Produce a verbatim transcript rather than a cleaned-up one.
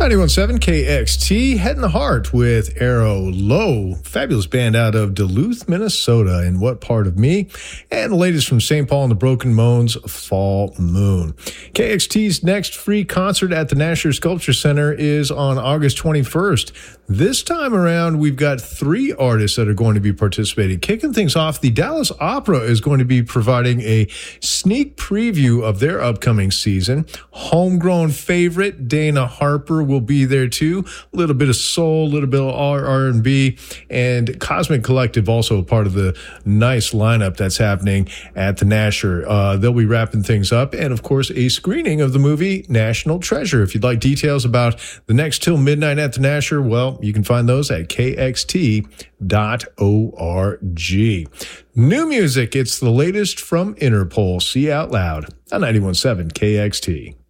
ninety-one point seven K X T, Head in the Heart with Arrow Low, fabulous band out of Duluth, Minnesota. In What Part of Me? And the latest from Saint Paul and the Broken Moans, Fall Moon. K X T's next free concert at the Nasher Sculpture Center is on August twenty-first. This time around, we've got three artists that are going to be participating. Kicking things off, the Dallas Opera is going to be providing a sneak preview of their upcoming season. Homegrown favorite Dana Harper will be there too. A little bit of soul, a little bit of R and B, and Cosmic Collective also part of the nice lineup that's happening at the Nasher. Uh, they'll be wrapping things up, and of course, a screening of the movie National Treasure. If you'd like details about the next Till Midnight at the Nasher, well, you can find those at k x t dot org. New music, it's the latest from Interpol. See Out Loud on ninety-one point seven K X T.